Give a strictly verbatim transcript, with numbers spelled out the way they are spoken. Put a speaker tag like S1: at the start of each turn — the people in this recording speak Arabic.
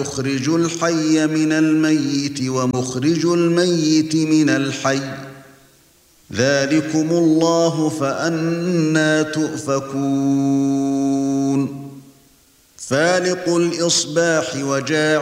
S1: مخرج الحي من الميت ومخرج الميت من الحي ذلكم الله فأنى تؤفكون فالق الإصباح وجاعل